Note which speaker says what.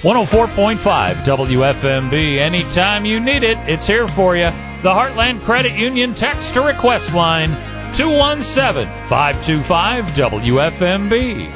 Speaker 1: 104.5 WFMB. Anytime you need it, it's here for you. The Heartland Credit Union text to request line 217-525 WFMB.